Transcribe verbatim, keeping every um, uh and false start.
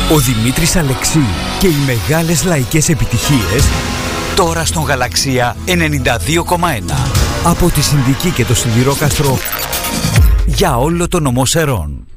Ο Δημήτρης Αλεξίου και οι μεγάλες λαϊκές επιτυχίες τώρα στον Γαλαξία ενενήντα δύο κόμμα ένα. Από τη Συνδική και το Σιδηρόκαστρο για όλο το νομό Σερών.